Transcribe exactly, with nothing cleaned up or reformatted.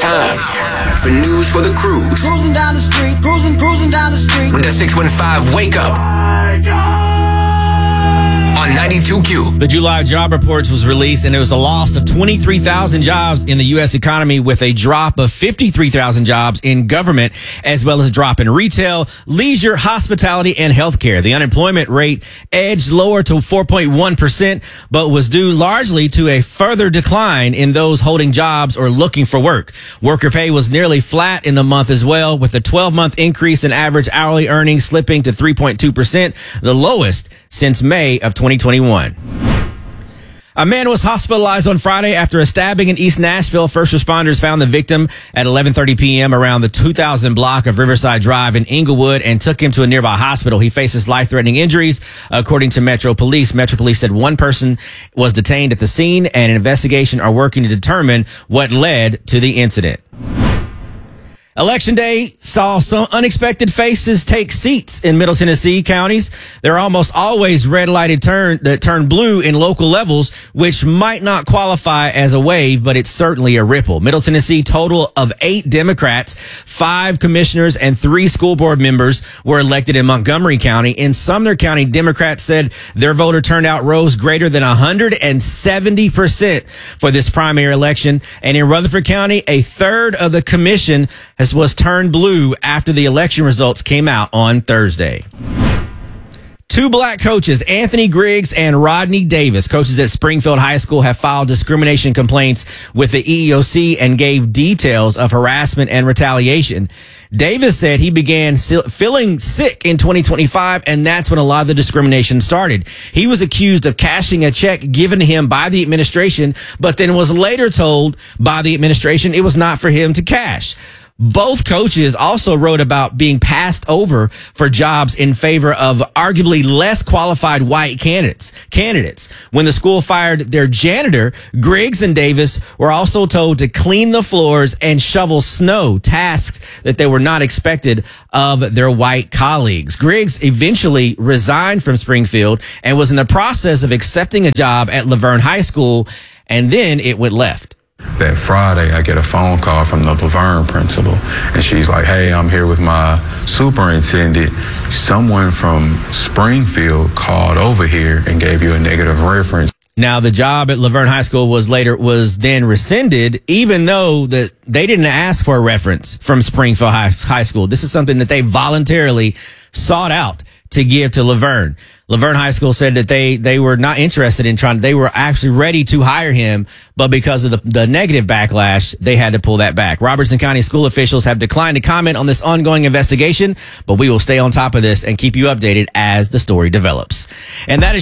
Time for news for the cruise. Cruising down the street, cruising, cruising down the street. The six one five Wake Up on ninety-two Q. The July job reports was released, and it was a loss of twenty-three thousand jobs in the U S economy, with a drop of fifty-three thousand jobs in government, as well as a drop in retail, leisure, hospitality, and healthcare. The unemployment rate edged lower to four point one percent, but was due largely to a further decline in those holding jobs or looking for work. Worker pay was nearly flat in the month as well, with a twelve-month increase in average hourly earnings slipping to three point two percent, the lowest since May of twenty twenty-one. A man was hospitalized on Friday after a stabbing in East Nashville. First responders found the victim at eleven thirty p.m. around the two thousand block of Riverside Drive in Inglewood and took him to a nearby hospital. He faces life-threatening injuries, according to Metro Police. Metro Police said one person was detained at the scene, and an investigation are working to determine what led to the incident. Election day saw some unexpected faces take seats in Middle Tennessee counties. There are almost always red lighted turn that turn blue in local levels, which might not qualify as a wave, but it's certainly a ripple. Middle Tennessee total of eight Democrats, five commissioners, and three school board members were elected in Montgomery County. In Sumner County, Democrats said their voter turnout rose greater than one hundred seventy percent for this primary election. And in Rutherford County, a third of the commission has was turned blue after the election results came out on Thursday. Two black coaches, Anthony Griggs and Rodney Davis, coaches at Springfield High School, have filed discrimination complaints with the E E O C and gave details of harassment and retaliation. Davis said he began feeling sick in twenty twenty-five, and that's when a lot of the discrimination started. He was accused of cashing a check given to him by the administration, but then was later told by the administration it was not for him to cash. Both coaches also wrote about being passed over for jobs in favor of arguably less qualified white candidates. Candidates. When the school fired their janitor, Griggs and Davis were also told to clean the floors and shovel snow, tasks that they were not expected of their white colleagues. Griggs eventually resigned from Springfield and was in the process of accepting a job at Laverne High School, and then it went left. That Friday, I get a phone call from the Laverne principal, and she's like, hey, I'm here with my superintendent. Someone from Springfield called over here and gave you a negative reference. Now, the job at Laverne High School was later was then rescinded, even though that they didn't ask for a reference from Springfield High, High School. This is something that they voluntarily sought out to give to Laverne. Laverne High School said that they, they were not interested in trying, they were actually ready to hire him, but because of the, the negative backlash, they had to pull that back. Robertson County school officials have declined to comment on this ongoing investigation, but we will stay on top of this and keep you updated as the story develops. And that is